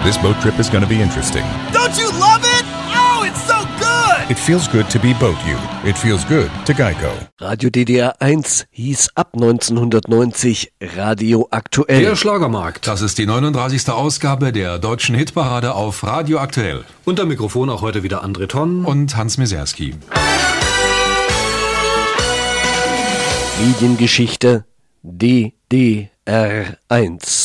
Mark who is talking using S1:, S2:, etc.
S1: This boat trip is going to be interesting.
S2: Don't you love it? Oh, it's so good!
S1: It feels good to be Boat You. It feels good to Geico.
S3: Radio DDR 1 hieß ab 1990 Radio Aktuell.
S4: Der Schlagermarkt.
S5: Das ist die 39. Ausgabe der deutschen Hitparade auf Radio Aktuell.
S4: Unter Mikrofon auch heute wieder André Tonn
S5: und Hans Meserski.
S3: Mediengeschichte DDR 1.